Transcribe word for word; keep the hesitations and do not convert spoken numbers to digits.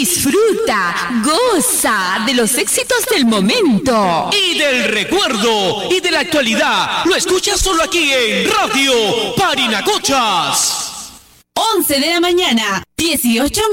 Disfruta, goza de los éxitos del momento. Y del recuerdo y de la actualidad. Lo escuchas solo aquí en Radio Parinacochas. once de la mañana, dieciocho